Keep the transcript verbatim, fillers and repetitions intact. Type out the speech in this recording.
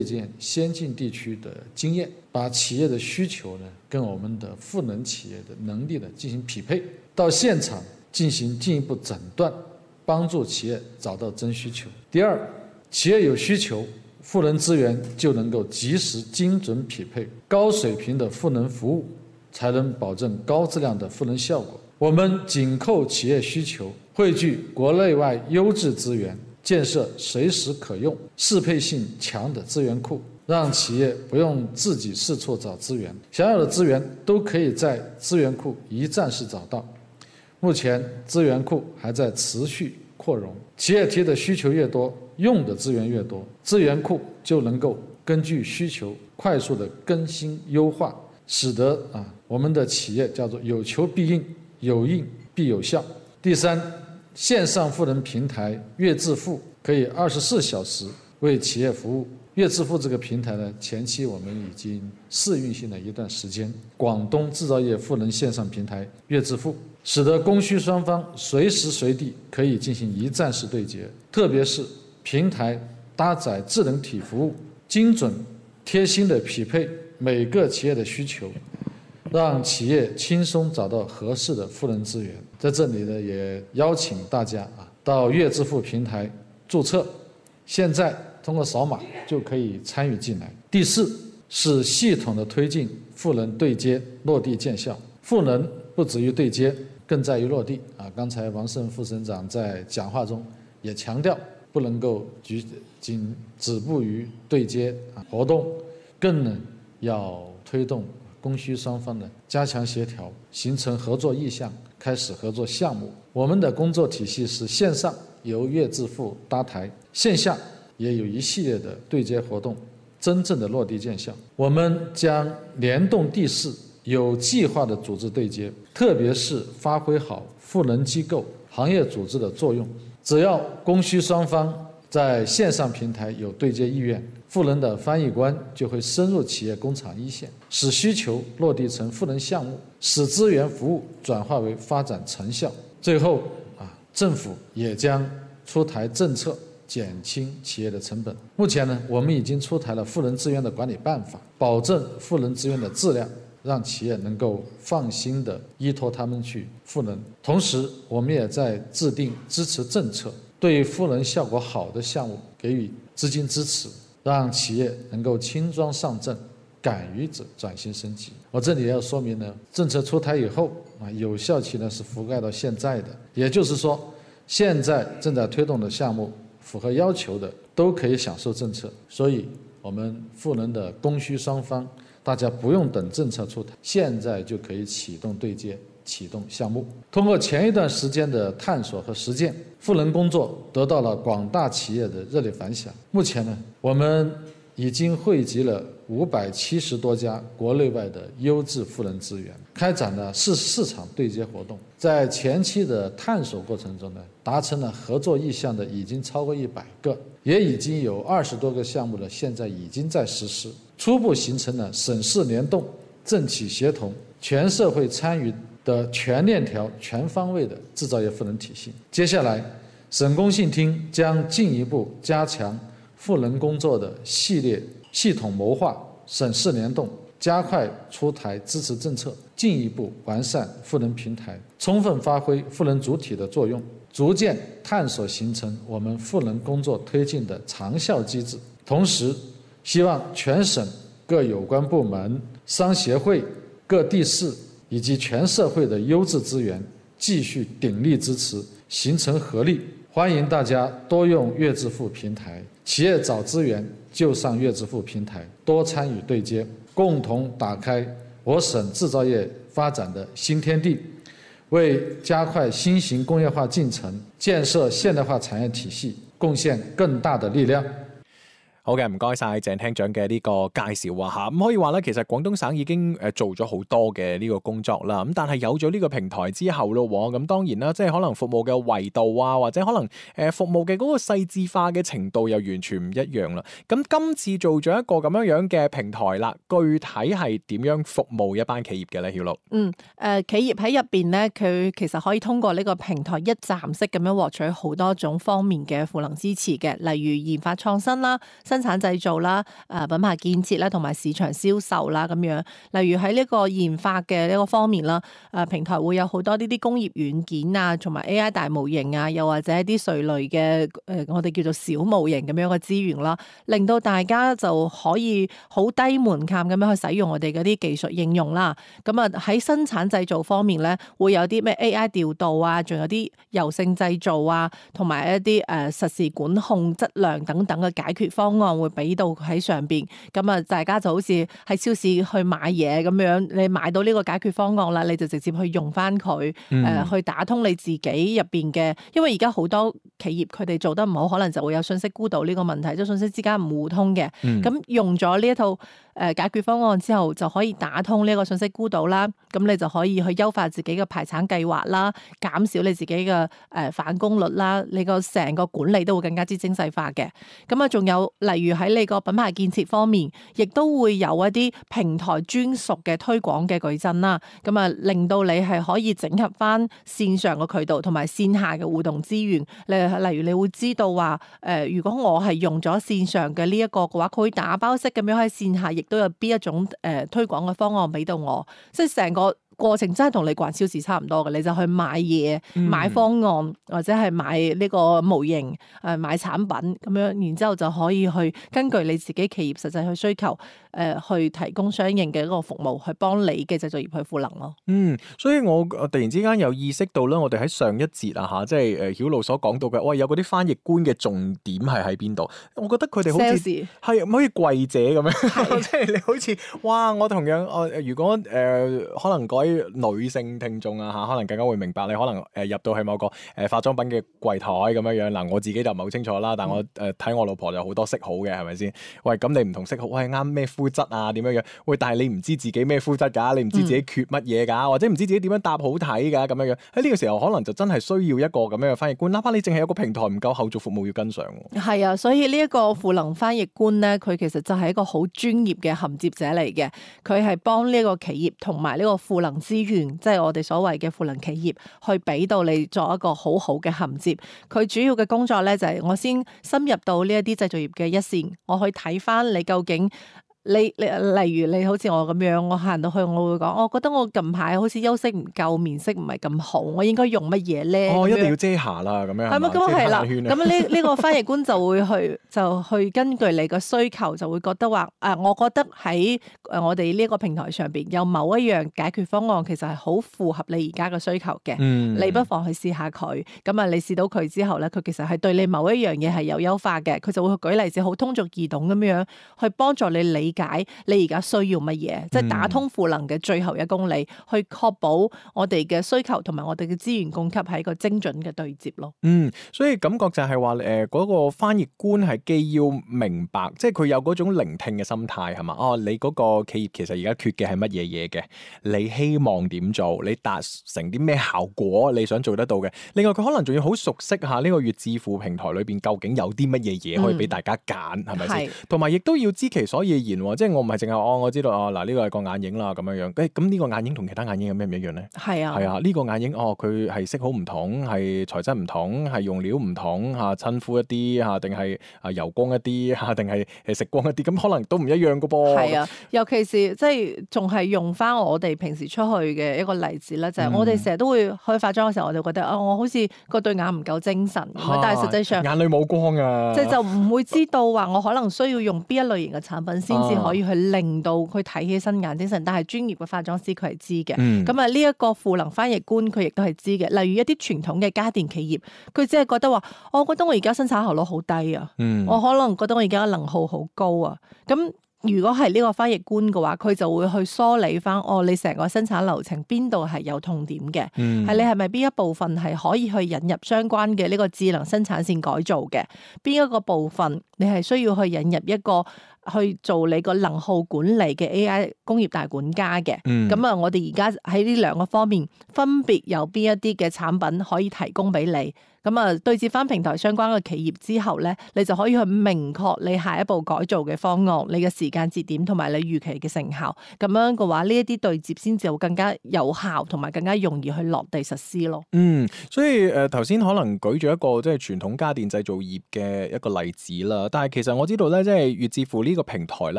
借先進地區的經驗，把企業的需求呢跟我們的賦能企業的能力呢進行匹配，到現場進行進一步診斷，幫助企業找到真需求。第二，企業有需求，賦能資源就能夠及時精準匹配，高水平的賦能服務才能保證高質量的賦能效果。我們緊扣企業需求，匯聚國內外優質資源，建設隨時可用、適配性強的資源庫，讓企業不用自己四處找資源，想要的資源都可以在資源庫一站式找到。目前資源庫還在持續擴容，企業提的需求越多，用的資源越多，資源庫就能夠根據需求快速的更新優化，使得啊我們的企業叫做有求必應，有應必有效。第三，線上賦能平台粵致富可以二十四小時為企業服務。粵致富這個平台呢，前期我們已經試運行了一段時間。廣東製造業賦能線上平台粵致富，使得供需雙方隨時隨地可以進行一站式對接。特別是平台搭載智能體服務，精準貼心的匹配每個企業的需求，讓企業輕鬆找到合適的賦能資源。在這裡呢，也邀請大家啊到粵致富平台註冊，現在通過掃碼就可以參與進來。第四是系統的推進賦能對接落地見效。賦能不止於對接，更在於落地啊！剛才王勝副省長在講話中也強調，不能夠局僅止步於對接啊活動，更呢要推動供需雙方的加強協調，形成合作意向，開始合作項目。我們的工作體系是線上由粵致富搭台，線下也有一系列的對接活動，真正的落地見效。我們將聯動地勢，有計劃的組織對接，特別是發揮好賦能機構、行業組織的作用。只要供需雙方在線上平台有對接意願，賦能的翻譯官就會深入企業工廠一線，使需求落地成賦能項目，使資源服務轉化為發展成效。最後啊，政府也將出台政策，減輕企業的成本。目前呢，我們已經出台了賦能資源的管理辦法，保證賦能資源的質量，讓企業能夠放心地依託他們去賦能。同時，我們也在制定支持政策，對賦能效果好的項目給予資金支持，讓企業能夠輕裝上陣，敢於轉型升級。我這裡也要說明呢，政策出台以後啊，有效期呢是覆蓋到現在的，也就是說，現在正在推動的項目，符合要求的都可以享受政策。所以，我們賦能的供需雙方，大家不用等政策出台，現在就可以啟動對接、啟動項目。通過前一段時間的探索和實踐，賦能工作得到了廣大企業的熱烈反響。目前呢，我們已經匯集了五百七十多家國內外的優質賦能資源，開展了四十四場對接活動。在前期的探索過程中呢，達成了合作意向的已經超過一百個，也已經有二十多個項目了，現在已經在實施，初步形成了省市聯動、政企協同、全社會參與的全鏈條、全方位的製造業賦能體系。接下來，省工信廳將進一步加強賦能工作的系列系統謀劃、省市聯動，加快出台支持政策，進一步完善賦能平台，充分發揮賦能主體的作用，逐漸探索形成我們賦能工作推進的長效機制。同時，希望全省各有關部門、商協會、各地市以及全社會的優質資源繼續鼎力支持，形成合力。歡迎大家多用粵致富平台，企業找資源就上粵致富平台，多參與對接，共同打開我省製造業發展的新天地，為加快新型工業化進程、建設現代化產業體系貢獻更大的力量。 好嘅，唔該晒鄭廳長嘅呢個介紹啊吓，咁可以話咧，其實廣東省已經誒做咗好多嘅呢個工作啦，咁但係有咗呢個平台之後咯，咁當然啦，即係可能服務嘅維度啊，或者可能誒服務嘅嗰個細緻化嘅程度又完全唔一樣啦。咁今次做咗一個咁樣樣嘅平台啦，具體係點樣服務一班企業嘅咧？曉露， 嗯，誒、呃，企業喺入邊咧，佢其實可以通過呢個平台一站式咁樣獲取好多種方面嘅賦能支持嘅，例如研發創新啦。 生產製造啦、誒品牌建設啦，同埋市場銷售啦咁樣。例如喺呢個研發嘅呢個方面啦，誒平台會有好多呢啲工業軟件啊，同埋 A I 大模型啊，又或者一啲瑞類嘅誒我哋叫做小模型咁樣嘅資源啦，令到大家就可以好低門檻咁樣去使用我哋嗰啲技術應用啦。咁啊喺生產製造方面咧，會有啲咩 A I 調度啊，仲有啲柔性製造啊，同埋一啲誒實時管控質量等等嘅解決方案會俾到喺上邊。咁啊，大家就好似喺超市去買嘢咁樣，你買到呢個解決方案啦，你就直接去用翻佢，誒、 嗯呃、去打通你自己入邊嘅。因為而家好多企業佢哋做得唔好，可能就會有信息孤島呢個問題，即係信息之間唔互通嘅。咁、嗯、用咗呢一套誒解決方案之後，就可以打通呢個信息孤島啦。咁你就可以去優化自己嘅排產計劃啦，減少你自己嘅誒返工率啦。你個成個管理都會更加之精細化嘅。咁啊，仲有例如喺你個品牌建設方面，亦都會有一啲平台專屬嘅推廣嘅矩陣啦。咁啊，令到你係可以整合翻線上嘅渠道同埋線下嘅互動資源。例例如你會知道話誒、呃，如果我係用咗線上嘅呢一個嘅話，佢會打包式咁樣喺線下，亦都有邊一種誒、呃、推廣嘅方案俾到我，即係成個過程真係同你逛超市差唔多嘅，你就去買嘢、買方案或者係買呢個模型、誒買產品咁樣，然之後就可以去根據你自己企業實際去需求，誒、呃、去提供相應嘅一個服務，去幫你嘅製造業去賦能咯。 嗯，所以我突然之間有意識到咧，我哋喺上一節啊嚇，即係誒曉露所講到嘅，喂有嗰啲翻譯官嘅重點係喺邊度？我覺得佢哋好似係唔可以櫃姐咁樣，即係你好似哇！我同樣我如果誒、呃、可能改。女性聽眾啊嚇，可能更加會明白你可能誒入到去某個誒化妝品嘅櫃台咁樣樣嗱，我自己就唔係好清楚啦，但我誒睇我老婆就好多色號嘅，係咪先？喂，咁你唔同色號，喂啱咩膚質啊？點樣樣？喂，但係你唔知自己咩膚質㗎，你唔知自己缺乜嘢㗎，或者唔知自己點樣搭好睇㗎咁樣樣。喺呢個時候，可能就真係需要一個咁樣嘅翻譯官，哪怕你淨係有個平台唔夠後續服務要跟上。 係啊，所以呢一個賦能翻譯官咧，佢其實就係一個好專業嘅銜接者嚟嘅，佢係幫呢個企業同埋呢個賦能資源。即係我哋所謂嘅賦能企業，去俾到你作一個好好嘅銜接。佢主要嘅工作咧就係我先深入到呢一啲製造業嘅一線，我去睇翻你究竟。你你例如你好似我咁樣，我行到去我會講，我覺得我近排好似休息唔夠，面色唔係咁好，我應該用乜嘢咧？哦， 一定要遮瑕啦，咁樣係咪？咁係啦，咁呢呢個翻譯官就會去就去根據你個需求，就會覺得話誒、啊，我覺得喺誒我哋呢個平台上邊有某一樣解決方案，其實係好符合你而家嘅需求嘅。嗯、你不妨去試下佢。咁啊，你試到佢之後咧，佢其實係對你某一樣嘢係有優化嘅，佢就會去舉例子，好通俗易懂咁樣去幫助你理解你而家需要乜嘢，即係打通賦能嘅最後一公里，去確保我哋嘅需求同埋我哋嘅資源供給係一個精準嘅對接咯。 嗯，所以感覺就係話誒嗰個翻譯官係既要明白，即係佢有嗰種聆聽嘅心態係嘛？哦，你嗰個企業其實而家缺嘅係乜嘢嘢嘅？你希望點做？你達成啲咩效果？你想做得到嘅？另外佢可能仲要好熟悉下呢個粵智庫平台裏邊究竟有啲乜嘢嘢可以俾大家揀，係咪先？同埋亦都要知其所以然，即係我唔係淨係哦，我知道哦，嗱呢個係個眼影啦咁樣樣。誒咁呢個眼影同其他眼影有咩唔一樣咧？係啊，係啊，呢個眼影哦，佢係色好唔同，係材質唔同，係用料唔同嚇，親膚一啲嚇，定係啊油光一啲嚇，定係誒食光一啲，咁可能都唔一樣噶噃。係啊， 尤其是即係仲係用翻我哋平時出去嘅一個例子咧，就係、是、我哋成日都會去化妝嘅時候，我就覺得啊、哦，我好似個對眼唔夠精神咁，但係實際上眼裏冇光啊， 即係就唔會知道話我可能需要用邊一類型嘅產品先至可以去令到佢睇起身眼精神，但係專業嘅化妝師佢係知嘅。咁啊呢一個賦能翻譯官佢亦都係知嘅。例如一啲傳統嘅家電企業，佢只係覺得話，我覺得我而家生產效率好低啊，嗯、我可能覺得我而家能耗好高啊。咁如果係呢個翻譯官嘅話，佢就會去梳理翻，哦，你成個生產流程邊度係有痛點嘅，係、嗯、你係咪邊一部分係可以去引入相關嘅呢個智能生產線改造嘅？邊一個部分你係需要去引入一個去做你個能耗管理嘅 A I 工業大管家嘅。咁啊、嗯，我哋而家喺呢兩個方面分別有邊一啲嘅產品可以提供俾你。咁啊，對接翻平台相關嘅企業之後咧，你就可以去明確你下一步改造嘅方案、你嘅時間節點同埋你預期嘅成效。咁樣嘅話，呢一啲對接先至會更加有效，同埋更加容易去落地實施咯。 嗯，所以誒頭先可能舉咗一個即係傳統家電製造業嘅一個例子啦。但係其實我知道咧，即係悅智庫呢個平台咧